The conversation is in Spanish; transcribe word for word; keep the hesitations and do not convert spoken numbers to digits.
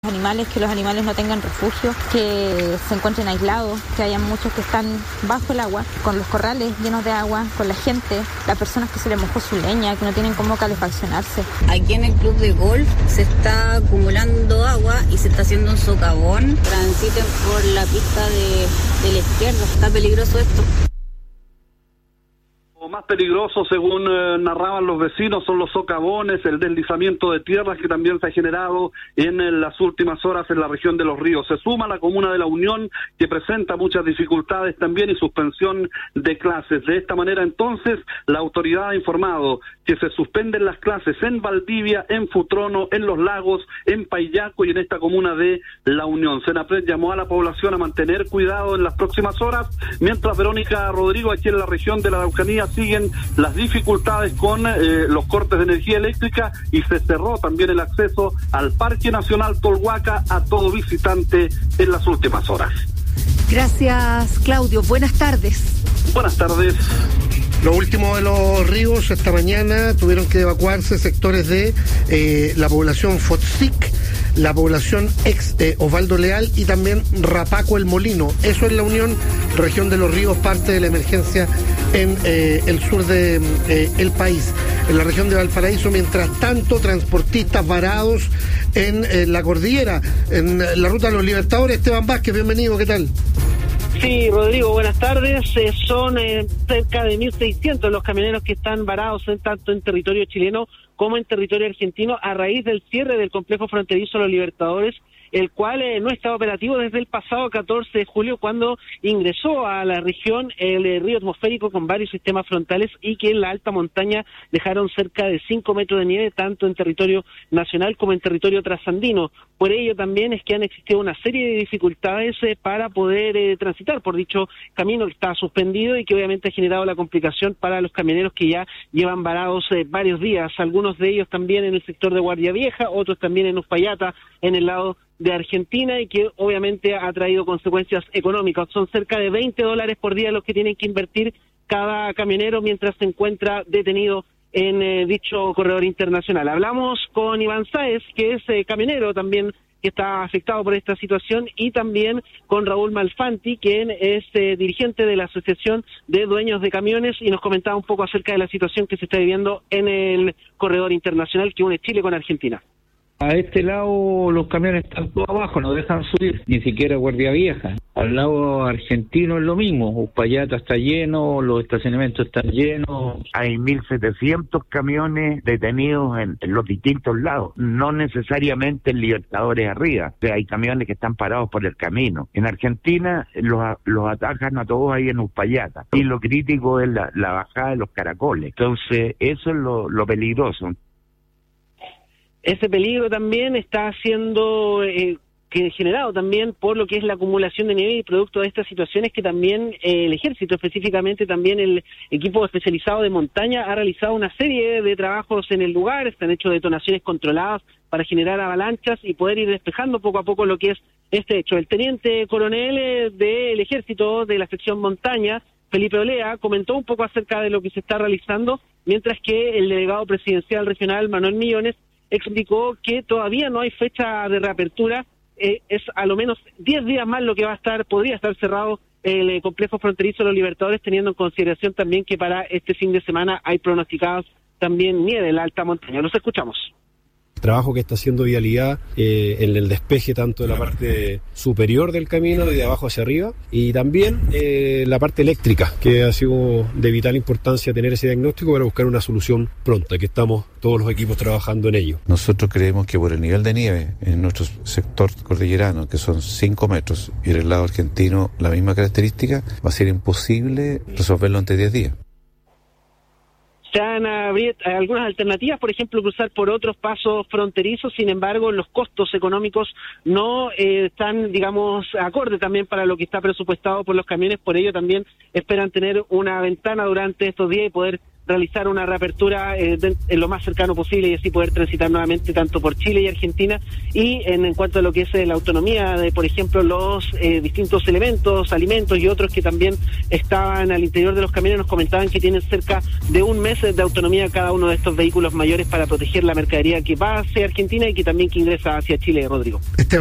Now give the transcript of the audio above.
Animales, que los animales no tengan refugio, que se encuentren aislados, que haya muchos que están bajo el agua, con los corrales llenos de agua, con la gente, las personas que se les mojó su leña, que no tienen cómo calefaccionarse. Aquí en el club de golf se está acumulando agua y se está haciendo un socavón. Transiten por la pista de, de la izquierda. Está peligroso esto. Lo más peligroso, según eh, narraban los vecinos, son los socavones, el deslizamiento de tierras que también se ha generado en, en las últimas horas en la región de Los Ríos. Se suma la comuna de La Unión, que presenta muchas dificultades también y suspensión de clases. De esta manera, entonces, la autoridad ha informado que se suspenden las clases en Valdivia, en Futrono, en Los Lagos, en Paillaco y en esta comuna de La Unión. Senapred llamó a la población a mantener cuidado en las próximas horas, mientras Verónica Rodrigo, aquí en la región de la Araucanía, siguen las dificultades con eh, los cortes de energía eléctrica y se cerró también el acceso al Parque Nacional Tolhuaca a todo visitante en las últimas horas. Gracias, Claudio. Buenas tardes. Buenas tardes. Lo último de Los Ríos, esta mañana tuvieron que evacuarse sectores de eh, la población Fotzic, la población ex eh, Osvaldo Leal y también Rapaco El Molino. Eso es La Unión, región de Los Ríos, parte de la emergencia en eh, el sur de eh, el país. En la región de Valparaíso, mientras tanto, transportistas varados en eh, la cordillera, en la ruta de los Libertadores. Esteban Vázquez, bienvenido, ¿qué tal? Sí, Rodrigo, buenas tardes. Eh, son eh, cerca de mil seiscientos los camioneros que están varados en, tanto en territorio chileno como en territorio argentino a raíz del cierre del complejo fronterizo Los Libertadores, el cual eh, no está operativo desde el pasado catorce de julio, cuando ingresó a la región el eh, río atmosférico con varios sistemas frontales y que en la alta montaña dejaron cerca de cinco metros de nieve, tanto en territorio nacional como en territorio trasandino. Por ello también es que han existido una serie de dificultades eh, para poder eh, transitar por dicho camino que está suspendido y que obviamente ha generado la complicación para los camioneros que ya llevan varados eh, varios días, algunos de ellos también en el sector de Guardia Vieja, otros también en Uspallata, en el lado de Argentina, y que obviamente ha traído consecuencias económicas. Son cerca de veinte dólares por día los que tienen que invertir cada camionero mientras se encuentra detenido en eh, dicho corredor internacional. Hablamos con Iván Sáez, que es eh, camionero también, que está afectado por esta situación, y también con Raúl Malfanti, quien es eh, dirigente de la Asociación de Dueños de Camiones, y nos comentaba un poco acerca de la situación que se está viviendo en el corredor internacional que une Chile con Argentina. A este lado los camiones están todos abajo, no dejan subir, ni siquiera Guardia Vieja. Al lado argentino es lo mismo, Uspallata está lleno, los estacionamientos están llenos. Hay mil setecientos camiones detenidos en, en los distintos lados, no necesariamente en Libertadores arriba. O sea, hay camiones que están parados por el camino. En Argentina los, los atajan a todos ahí en Uspallata. Y lo crítico es la, la bajada de los caracoles. Entonces, eso es lo, lo peligroso. Ese peligro también está siendo eh, que generado también por lo que es la acumulación de nieve y producto de estas situaciones que también eh, el ejército, específicamente también el equipo especializado de montaña, ha realizado una serie de trabajos en el lugar. Se han hecho detonaciones controladas para generar avalanchas y poder ir despejando poco a poco lo que es este hecho. El teniente coronel eh, del ejército de la sección montaña, Felipe Olea, comentó un poco acerca de lo que se está realizando, mientras que el delegado presidencial regional, Manuel Millones, explicó que todavía no hay fecha de reapertura, eh, es a lo menos diez días más lo que va a estar, podría estar cerrado el eh, complejo fronterizo de Los Libertadores, teniendo en consideración también que para este fin de semana hay pronosticados también nieve en la alta montaña. Los escuchamos. Trabajo que está haciendo Vialidad eh, en el despeje tanto de la parte superior del camino y de abajo hacia arriba, y también eh, la parte eléctrica, que ha sido de vital importancia tener ese diagnóstico para buscar una solución pronta, que estamos todos los equipos trabajando en ello. Nosotros creemos que por el nivel de nieve en nuestro sector cordillerano, que son cinco metros, y en el lado argentino la misma característica, va a ser imposible resolverlo antes de diez días. Se han abierto algunas alternativas, por ejemplo, cruzar por otros pasos fronterizos. Sin embargo, los costos económicos no eh, están, digamos, acorde también para lo que está presupuestado por los camiones. Por ello también esperan tener una ventana durante estos días y poder realizar una reapertura eh, de, en lo más cercano posible y así poder transitar nuevamente tanto por Chile y Argentina. Y en, en cuanto a lo que es eh, la autonomía de, por ejemplo, los eh, distintos elementos, alimentos y otros que también estaban al interior de los camiones, nos comentaban que tienen cerca de un mes de autonomía cada uno de estos vehículos mayores para proteger la mercadería que va hacia Argentina y que también que ingresa hacia Chile, Rodrigo.